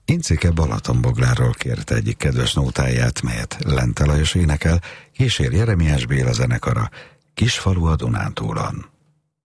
Incike Balatonboglárról kérte egyik kedves nótáját, melyet Lente Lajos énekel, kísér Jeremiás Béla zenekara, Kisfalu a Dunántúlon.